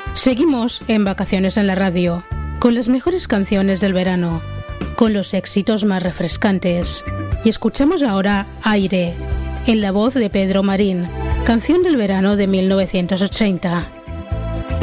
Seguimos en Vacaciones en la Radio, con las mejores canciones del verano, con los éxitos más refrescantes. Y escuchamos ahora Aire, en la voz de Pedro Marín, canción del verano de 1980.